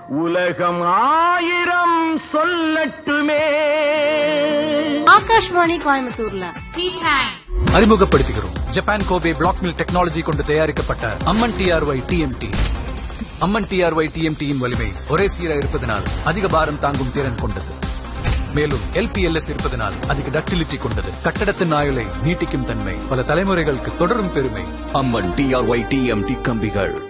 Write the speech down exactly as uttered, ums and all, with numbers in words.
உலகம் ஆயிரம் சொல்லட்டுமே. ஆகாஷ்வாணி கோயம்புத்தூர்ல அறிமுகப்படுத்துகிறோம் Japan Kobe black mill technology கொண்டு தயாரிக்கப்பட்ட அம்மன் டிஆர்ஒய் டிஎம்டி. அம்மன் டிஆர்ஒய் டிஎம்டியின் வலிமை ஒரே சீராக இருப்பதனால் அதிக பாரம் தாங்கும் திறன் கொண்டது. மேலும் எல்பிஎல்எஸ் இருப்பதனால் அதிக டக்டிலிட்டி கொண்டது. கட்டடத்தின் ஆயுளை நீட்டிக்கும் தன்மை பல தலைமுறைகளுக்கு தொடரும் பெருமை. அம்மன் டிஆர்ஒய் டிஎம்டி கம்பிகள்.